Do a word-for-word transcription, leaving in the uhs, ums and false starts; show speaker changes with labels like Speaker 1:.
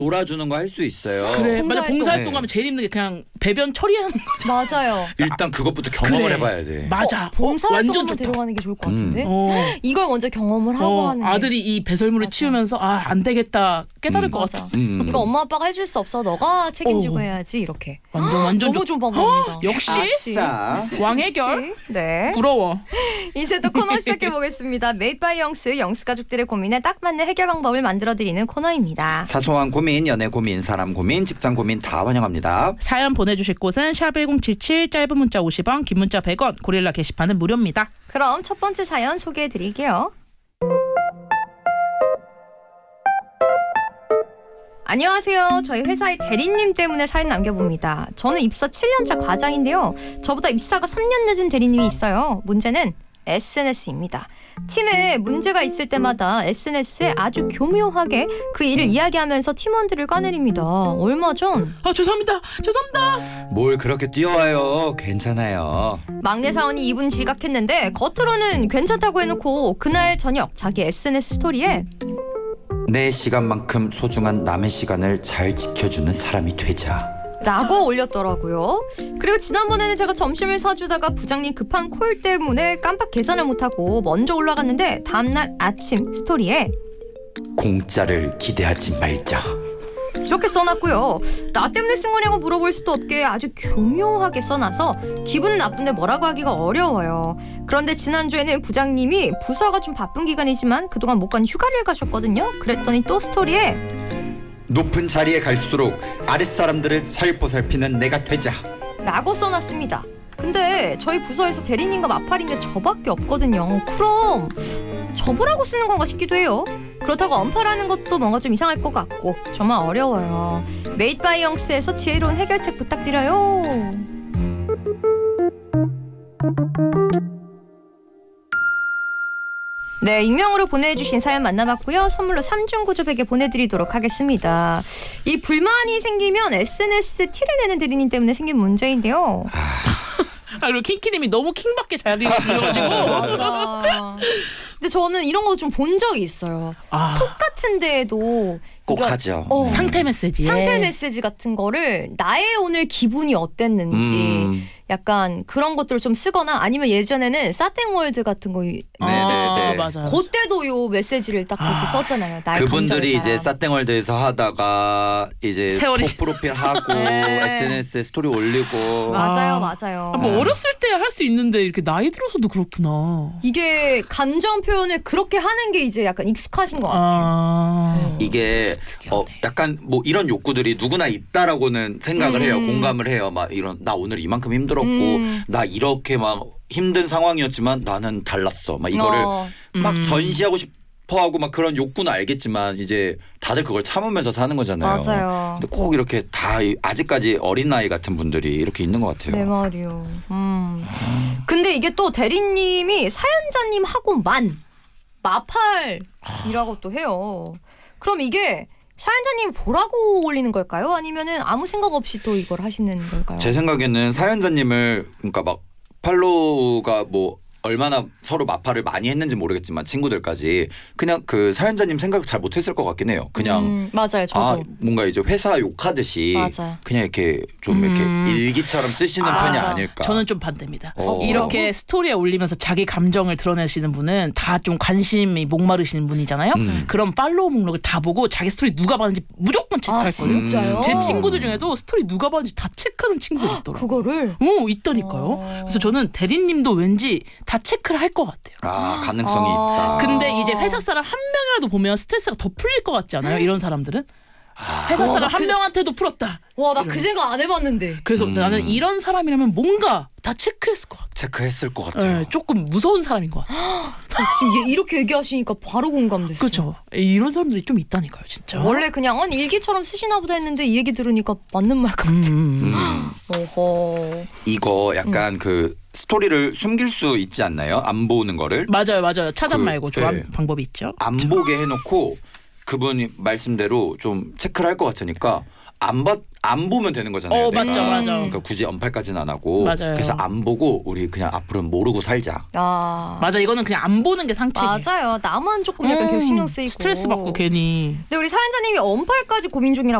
Speaker 1: 놀아주는 거 할 수 있어요.
Speaker 2: 그래,
Speaker 3: 봉사활동.
Speaker 2: 맞아. 봉사활동하면 제일 힘든 게 그냥 배변 처리하는 거죠.
Speaker 3: 맞아요.
Speaker 1: 일단 그것부터 경험을
Speaker 2: 그래.
Speaker 1: 해봐야 돼.
Speaker 2: 맞아.
Speaker 3: 어, 봉사활동
Speaker 2: 완전
Speaker 3: 한번
Speaker 2: 좋다.
Speaker 3: 데려가는 게 좋을 것 같은데.
Speaker 1: 음.
Speaker 2: 어.
Speaker 3: 이걸 먼저 경험을 하고
Speaker 2: 어,
Speaker 3: 하는 게.
Speaker 2: 아들이 이 배설물을
Speaker 3: 맞아.
Speaker 2: 치우면서 아, 안 되겠다 깨달을
Speaker 1: 음.
Speaker 2: 것
Speaker 3: 맞아.
Speaker 2: 같아.
Speaker 1: 음.
Speaker 3: 이거 엄마 아빠가 해줄 수 없어. 너가 책임지고
Speaker 2: 어.
Speaker 3: 해야지 이렇게.
Speaker 2: 완전 완전
Speaker 3: 너무
Speaker 2: 좋-
Speaker 3: 좋은 방법입니다.
Speaker 2: 역시
Speaker 1: 아싸.
Speaker 2: 왕해결.
Speaker 3: 역시. 네.
Speaker 2: 부러워.
Speaker 3: 이제 또 코너 시작해 보겠습니다. 메이드 바이 영스, 영스 가족들의 고민에 딱 맞는 해결 방법을 만들어 드리는 코너입니다.
Speaker 1: 사소한 고민, 연애 고민, 사람 고민, 직장 고민 다 환영합니다.
Speaker 2: 사연 보내주실 곳은 샵 일공칠칠, 짧은 문자 오십 원, 긴 문자 백 원, 고릴라 게시판은 무료입니다.
Speaker 3: 그럼 첫 번째 사연 소개해 드릴게요. 안녕하세요. 저희 회사의 대리님 때문에 사연 남겨봅니다. 저는 입사 칠 년차 과장인데요. 저보다 입사가 삼 년 늦은 대리님이 있어요. 문제는 에스엔에스입니다. 팀에 문제가 있을 때마다 에스엔에스에 아주 교묘하게 그 일을 이야기하면서 팀원들을 까내립니다. 얼마 전
Speaker 2: 아 죄송합니다. 죄송합니다.
Speaker 1: 뭘 그렇게 뛰어와요. 괜찮아요.
Speaker 3: 막내 사원이 이분 지각했는데 겉으로는 괜찮다고 해놓고 그날 저녁 자기 에스엔에스 스토리에
Speaker 1: 내 시간만큼 소중한 남의 시간을 잘 지켜주는 사람이 되자.
Speaker 3: 라고 올렸더라고요. 그리고 지난번에는 제가 점심을 사주다가 부장님 급한 콜 때문에 깜빡 계산을 못하고 먼저 올라갔는데 다음날 아침 스토리에
Speaker 1: 공짜를 기대하지 말자.
Speaker 3: 이렇게 써놨고요. 나 때문에 쓴 거냐고 물어볼 수도 없게 아주 교묘하게 써놔서 기분은 나쁜데 뭐라고 하기가 어려워요. 그런데 지난주에는 부장님이 부서가 좀 바쁜 기간이지만 그동안 못 간 휴가를 가셨거든요. 그랬더니 또 스토리에
Speaker 1: 높은 자리에 갈수록 아랫사람들을 살포살피는 내가 되자.
Speaker 3: 라고 써놨습니다. 근데 저희 부서에서 대리님과 마팔인 게 저밖에 없거든요. 그럼 저보라고 쓰는 건가 싶기도 해요. 그렇다고 언팔하는 것도 뭔가 좀 이상할 것 같고 정말 어려워요. 메이드 바이 영스에서 지혜로운 해결책 부탁드려요. 네, 익명으로 보내주신 사연 만나봤고요. 선물로 삼중 구조 베개 보내드리도록 하겠습니다. 이 불만이 생기면 에스엔에스에 티를 내는 대리님 때문에 생긴 문제인데요.
Speaker 2: 아 그리고 킹키님이 너무 킹밖에 잘 읽어가지고.
Speaker 3: 맞아. 근데 저는 이런 거 좀 본 적이 있어요.
Speaker 2: 아.
Speaker 3: 톡 같은 데에도
Speaker 1: 꼭
Speaker 3: 그러니까
Speaker 1: 하죠.
Speaker 3: 어,
Speaker 2: 상태 메시지에.
Speaker 3: 상태 메시지 같은 거를 나의 오늘 기분이 어땠는지
Speaker 1: 음.
Speaker 3: 약간 그런 것들을 좀 쓰거나 아니면 예전에는 사땡월드 같은 거 이-
Speaker 2: 아,
Speaker 1: 네.
Speaker 2: 맞아요.
Speaker 3: 그때도 요 메시지를 딱 그렇게
Speaker 2: 아.
Speaker 3: 썼잖아요. 나의
Speaker 1: 그분들이
Speaker 3: 감정을
Speaker 1: 이제
Speaker 3: 다.
Speaker 1: 사땡월드에서 하다가 이제
Speaker 2: 세월이
Speaker 1: 톡 프로필 하고
Speaker 3: 네.
Speaker 1: 에스엔에스에 스토리 올리고
Speaker 3: 맞아요,
Speaker 2: 아.
Speaker 3: 맞아요.
Speaker 2: 아, 뭐 어렸을 때 할 수 있는데 이렇게 나이 들어서도 그렇구나.
Speaker 3: 이게 감정 표현을 그렇게 하는 게 이제 약간 익숙하신 것 같아요.
Speaker 2: 아.
Speaker 1: 이게 어 약간 뭐 이런 욕구들이 누구나 있다라고는 생각을
Speaker 3: 음.
Speaker 1: 해요. 공감을 해요. 막 이런 나 오늘 이만큼 힘들었고
Speaker 3: 음.
Speaker 1: 나 이렇게 막 힘든 상황이었지만 나는 달랐어. 막 이거를
Speaker 3: 어.
Speaker 1: 막
Speaker 2: 음.
Speaker 1: 전시하고 싶어하고 막 그런 욕구는 알겠지만 이제 다들 그걸 참으면서 사는 거잖아요.
Speaker 3: 맞아요.
Speaker 1: 근데 꼭 이렇게 다 이- 아직까지 어린 나이 같은 분들이 이렇게 있는 것 같아요.
Speaker 3: 내 말이요. 음. 근데 이게 또 대리님이 사연자님하고만 마팔이라고 또 해요. 그럼 이게 사연자님이 보라고 올리는 걸까요? 아니면은 아무 생각 없이 또 이걸 하시는 걸까요?
Speaker 1: 제 생각에는 사연자님을 그러니까 막 팔로우가 뭐 얼마나 서로 마파를 많이 했는지 모르겠지만 친구들까지 그냥 그 사연자님 생각 잘 못했을 것 같긴 해요. 그냥
Speaker 3: 음, 맞아요. 저도.
Speaker 1: 아 뭔가 이제 회사 욕하듯이
Speaker 3: 맞아.
Speaker 1: 그냥 이렇게 좀 이렇게
Speaker 2: 음.
Speaker 1: 일기처럼 쓰시는
Speaker 2: 아,
Speaker 1: 편이
Speaker 3: 맞아.
Speaker 1: 아닐까.
Speaker 2: 저는 좀 반대입니다.
Speaker 1: 어.
Speaker 2: 이렇게 스토리에 올리면서 자기 감정을 드러내시는 분은 다 좀 관심이 목마르시는 분이잖아요.
Speaker 1: 음.
Speaker 2: 그럼 팔로우 목록을 다 보고 자기 스토리 누가 봤는지 무조건
Speaker 3: 아,
Speaker 2: 체크할 거예요.
Speaker 3: 진짜요?
Speaker 2: 제 친구들 중에도 스토리 누가 봤는지 다 체크하는 친구들 있더라고요.
Speaker 3: 그거를
Speaker 2: 오, 있다니까요.
Speaker 3: 어.
Speaker 2: 그래서 저는 대리님도 왠지 다 체크를 할 것 같아요.
Speaker 1: 아 가능성이
Speaker 3: 아.
Speaker 1: 있다.
Speaker 2: 근데 이제 회사 사람 한 명이라도 보면 스트레스가 더 풀릴 것 같지 않아요? 이런 사람들은
Speaker 1: 아.
Speaker 2: 회사
Speaker 3: 어,
Speaker 2: 사람
Speaker 3: 나
Speaker 2: 한
Speaker 3: 그-
Speaker 2: 명한테도 풀었다.
Speaker 3: 와, 나 그 생각 안 해봤는데.
Speaker 2: 그래서
Speaker 1: 음.
Speaker 2: 나는 이런 사람이라면 뭔가 다 체크했을 것 같아요.
Speaker 1: 체크했을 것 같아요.
Speaker 2: 네, 조금 무서운 사람인 것 같아요.
Speaker 3: 아, 지금 얘 이렇게 얘기하시니까 바로 공감됐어요.
Speaker 2: 그렇죠. 이런 사람들이 좀 있다니까요, 진짜.
Speaker 3: 원래 그냥 아니 일기처럼 쓰시나 보다 했는데 이 얘기 들으니까 맞는 말 같아.
Speaker 2: 음, 음.
Speaker 1: 음.
Speaker 3: 어허.
Speaker 1: 이거 약간 그 스토리를 숨길 수 있지 않나요? 안 보는 거를
Speaker 2: 맞아요, 맞아요. 차단
Speaker 1: 그,
Speaker 2: 말고 좋아하는
Speaker 1: 네.
Speaker 2: 방법이 있죠.
Speaker 1: 안 보게 해놓고 그분이 말씀대로 좀 체크를 할 것 같으니까 안, 받, 안 보면 되는 거잖아요.
Speaker 2: 어,
Speaker 1: 내가.
Speaker 2: 맞죠, 맞아.
Speaker 1: 그러니까 굳이 언팔까지는 안 하고.
Speaker 2: 맞아요.
Speaker 1: 그래서 안 보고 우리 그냥 앞으로는 모르고 살자.
Speaker 3: 아.
Speaker 2: 맞아, 이거는 그냥 안 보는 게 상책이에요.
Speaker 3: 맞아요. 나만 조금 약간 계속 신경 쓰이고
Speaker 2: 스트레스 받고 괜히.
Speaker 3: 근데 우리 사연자님이 언팔까지 고민 중이라고